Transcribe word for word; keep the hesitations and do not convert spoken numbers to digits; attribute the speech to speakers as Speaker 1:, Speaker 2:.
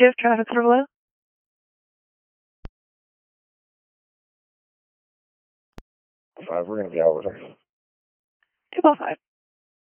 Speaker 1: you have traffic for below?
Speaker 2: Five, we're going to be over there.
Speaker 1: Two oh five.